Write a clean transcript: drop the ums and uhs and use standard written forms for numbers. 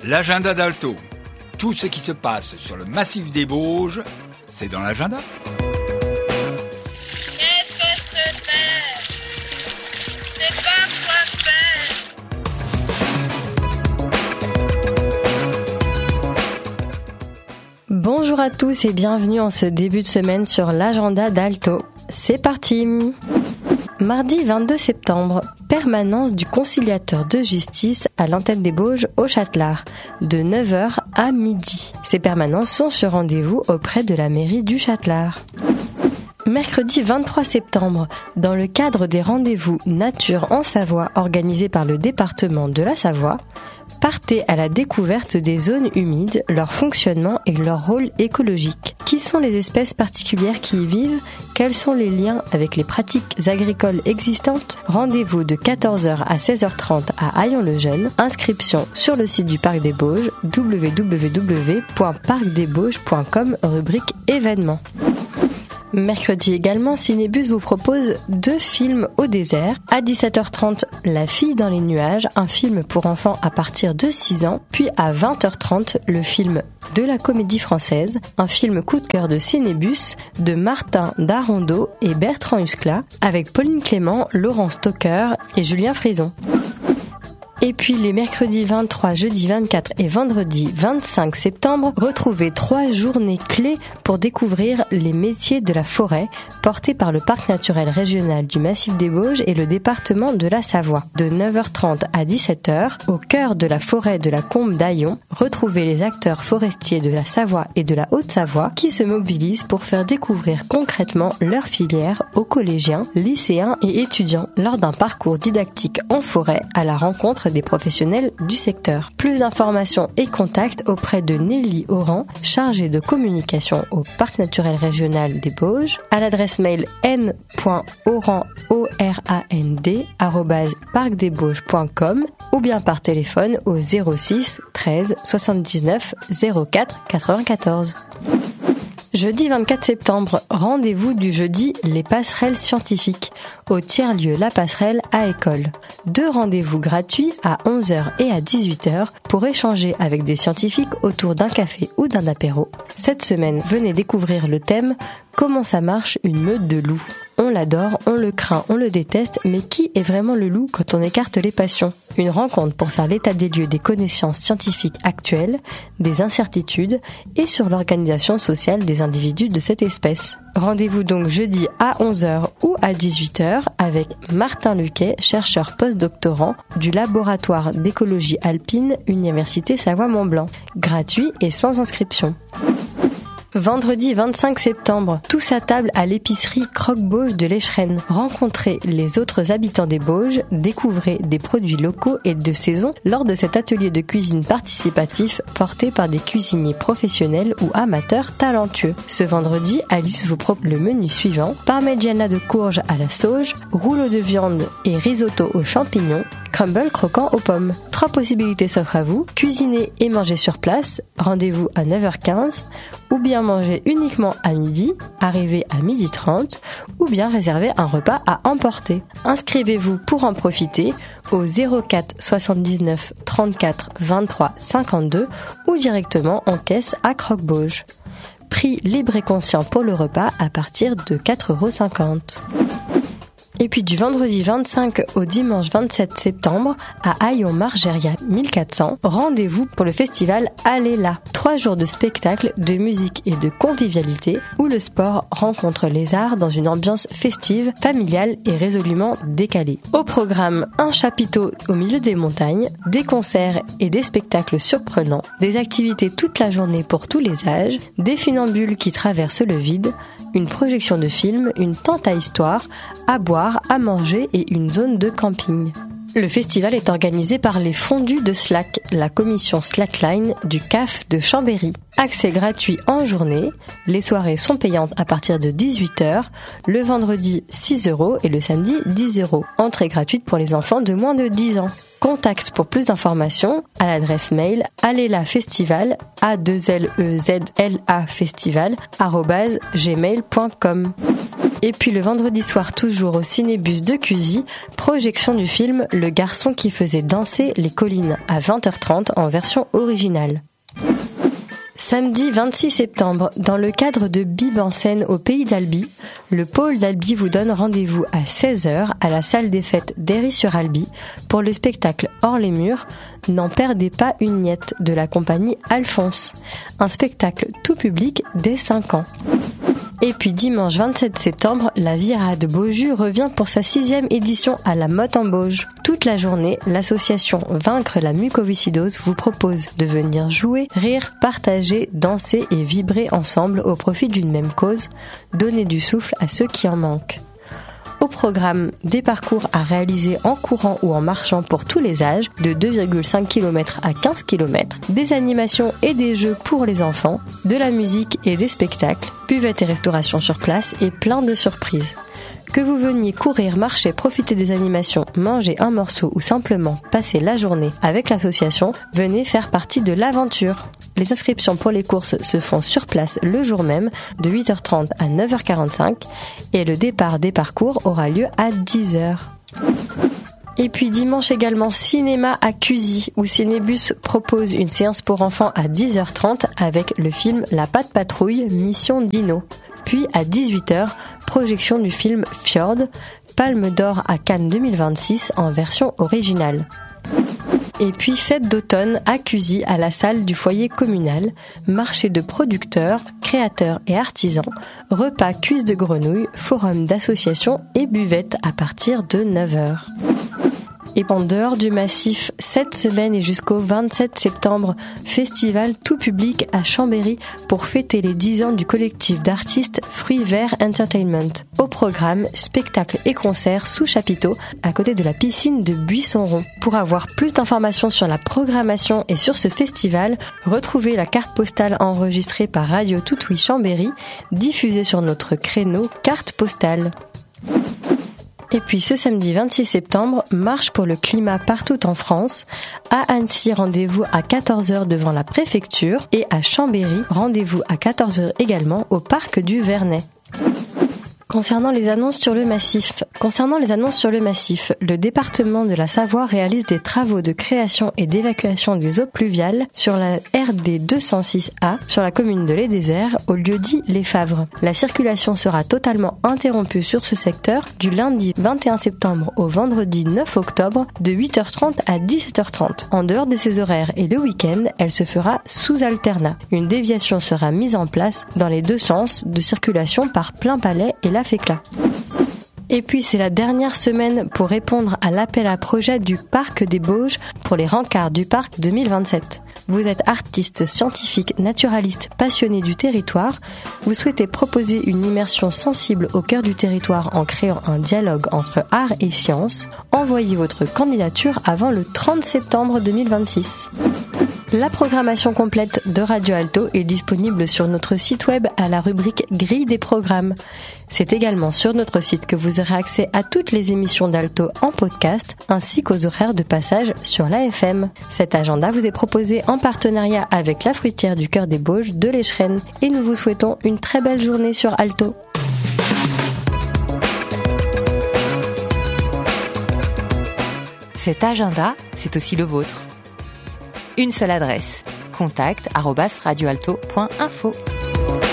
L'agenda d'Alto. Tout ce qui se passe sur le massif des Bauges, c'est dans l'agenda. Qu'est-ce que c'est? C'est pas quoi faire. Bonjour à tous et bienvenue en ce début de semaine sur l'agenda d'Alto. C'est parti! Mardi 22 septembre, permanence du conciliateur de justice à l'antenne des Bauges au Châtelard, de 9h à midi. Ces permanences sont sur rendez-vous auprès de la mairie du Châtelard. Mercredi 23 septembre, dans le cadre des rendez-vous Nature en Savoie organisés par le département de la Savoie, partez à la découverte des zones humides, leur fonctionnement et leur rôle écologique. Qui sont les espèces particulières qui y vivent? Quels sont les liens avec les pratiques agricoles existantes? Rendez-vous de 14h à 16h30 à Haillons-le-Jeune. Inscription sur le site du Parc des Bauges, www.parcdesbauges.com, rubrique événements. Mercredi également, Cinébus vous propose 2 films au désert. À 17h30, La fille dans les nuages, un film pour enfants à partir de 6 ans. Puis à 20h30, le film de la Comédie Française, un film coup de cœur de Cinébus de Martin Darondeau et Bertrand Huskla, avec Pauline Clément, Laurent Stocker et Julien Frison. Et puis les mercredis 23, jeudi 24 et vendredi 25 septembre, retrouvez 3 journées clés pour découvrir les métiers de la forêt portés par le Parc naturel régional du Massif des Bauges et le département de la Savoie. De 9h30 à 17h, au cœur de la forêt de la Combe d'Aillon, retrouvez les acteurs forestiers de la Savoie et de la Haute-Savoie qui se mobilisent pour faire découvrir concrètement leur filière aux collégiens, lycéens et étudiants lors d'un parcours didactique en forêt à la rencontre des professionnels du secteur. Plus d'informations et contacts auprès de Nelly Oran, chargée de communication au Parc naturel régional des Bauges, à l'adresse mail n.orand@parcdesbauges.com ou bien par téléphone au 06 13 79 04 94. Jeudi 24 septembre, rendez-vous du jeudi Les passerelles scientifiques au tiers-lieu La Passerelle à École. 2 rendez-vous gratuits à 11h et à 18h pour échanger avec des scientifiques autour d'un café ou d'un apéro. Cette semaine, venez découvrir le thème « Comment ça marche une meute de loups ?» On l'adore, on le craint, on le déteste, mais qui est vraiment le loup quand on écarte les passions? Une rencontre pour faire l'état des lieux des connaissances scientifiques actuelles, des incertitudes et sur l'organisation sociale des individus de cette espèce. Rendez-vous donc jeudi à 11h ou à 18h avec Martin Luquet, chercheur post-doctorant du laboratoire d'écologie alpine, Université Savoie-Mont-Blanc. Gratuit et sans inscription. Vendredi 25 septembre, tous à table à l'épicerie Croque-Bauges de l'Échrennes. Rencontrez les autres habitants des Bauges, découvrez des produits locaux et de saison lors de cet atelier de cuisine participatif porté par des cuisiniers professionnels ou amateurs talentueux. Ce vendredi, Alice vous propose le menu suivant: parmigiana de courge à la sauge, rouleau de viande et risotto aux champignons, crumble croquant aux pommes. 3 possibilités s'offrent à vous: cuisiner et manger sur place, rendez-vous à 9h15, ou bien manger uniquement à midi, arriver à 12h30, ou bien réserver un repas à emporter. Inscrivez-vous pour en profiter au 04 79 34 23 52 ou directement en caisse à Croque-Bauges. Prix libre et conscient pour le repas à partir de 4,50 €. Et puis du vendredi 25 au dimanche 27 septembre, à Haillons-Margéria 1400, rendez-vous pour le festival Allez là. 3 jours de spectacles, de musique et de convivialité, où le sport rencontre les arts dans une ambiance festive, familiale et résolument décalée. Au programme, un chapiteau au milieu des montagnes, des concerts et des spectacles surprenants, des activités toute la journée pour tous les âges, des funambules qui traversent le vide, une projection de film, une tente à histoire, à boire, à manger et une zone de camping. Le festival est organisé par les Fondus de Slack, la commission Slackline du CAF de Chambéry. Accès gratuit en journée, les soirées sont payantes à partir de 18h, le vendredi 6 € et le samedi 10 €. Entrée gratuite pour les enfants de moins de 10 ans. Contact pour plus d'informations à l'adresse mail allezlafestival @gmail.com. Et puis le vendredi soir, toujours au Cinébus de Cuzy, projection du film Le garçon qui faisait danser les collines à 20h30 en version originale. Samedi 26 septembre, dans le cadre de Bib en scène au Pays d'Albi, le pôle d'Albi vous donne rendez-vous à 16h à la salle des fêtes d'Héry-sur-Albi pour le spectacle Hors les murs, N'en perdez pas une miette de la compagnie Alphonse. Un spectacle tout public dès 5 ans. Et puis dimanche 27 septembre, la Virade Beaujus revient pour sa 6e édition à la Motte en Bauge. Toute la journée, l'association Vaincre la mucoviscidose vous propose de venir jouer, rire, partager, danser et vibrer ensemble au profit d'une même cause, donner du souffle à ceux qui en manquent. Au programme, des parcours à réaliser en courant ou en marchant pour tous les âges, de 2,5 km à 15 km, des animations et des jeux pour les enfants, de la musique et des spectacles, buvette et restauration sur place et plein de surprises. Que vous veniez courir, marcher, profiter des animations, manger un morceau ou simplement passer la journée avec l'association, venez faire partie de l'aventure. Les inscriptions pour les courses se font sur place le jour même, de 8h30 à 9h45, et le départ des parcours aura lieu à 10h. Et puis dimanche également, cinéma à Cuzy, où Cinébus propose une séance pour enfants à 10h30 avec le film La Patte Patrouille, Mission Dino. Puis à 18h, projection du film Fjord, Palme d'Or à Cannes 2026 en version originale. Et puis fête d'automne à Cuzy à la salle du foyer communal, marché de producteurs, créateurs et artisans, repas cuisses de grenouilles, forum d'associations et buvette à partir de 9h. Et en dehors du massif, cette semaine et jusqu'au 27 septembre, festival tout public à Chambéry pour fêter les 10 ans du collectif d'artistes Fruits Verts Entertainment. Au programme, spectacles et concerts sous chapiteau à côté de la piscine de Buisson-Rond. Pour avoir plus d'informations sur la programmation et sur ce festival, retrouvez la carte postale enregistrée par Radio Toutouille Chambéry, diffusée sur notre créneau carte postale. Et puis ce samedi 26 septembre, marche pour le climat partout en France. À Annecy, rendez-vous à 14h devant la préfecture. Et à Chambéry, rendez-vous à 14h également au parc du Vernet. Concernant les annonces sur le massif, le département de la Savoie réalise des travaux de création et d'évacuation des eaux pluviales sur la RD 206A sur la commune de Les Déserts au lieu-dit Les Favres. La circulation sera totalement interrompue sur ce secteur du lundi 21 septembre au vendredi 9 octobre de 8h30 à 17h30. En dehors de ces horaires et le week-end, elle se fera sous alternat. Une déviation sera mise en place dans les deux sens de circulation par Plainpalais et La Féclat. Et puis c'est la dernière semaine pour répondre à l'appel à projet du Parc des Bauges pour les rencarts du Parc 2027. Vous êtes artiste, scientifique, naturaliste, passionné du territoire. Vous souhaitez proposer une immersion sensible au cœur du territoire en créant un dialogue entre art et science. Envoyez votre candidature avant le 30 septembre 2026. La programmation complète de Radio Alto est disponible sur notre site web à la rubrique Grille des programmes. C'est également sur notre site que vous aurez accès à toutes les émissions d'Alto en podcast ainsi qu'aux horaires de passage sur l'AFM. Cet agenda vous est proposé en partenariat avec la fruitière du Cœur des Bauges de l'Échrennes et nous vous souhaitons une très belle journée sur Alto. Cet agenda, c'est aussi le vôtre. Une seule adresse, contact@radioalto.info.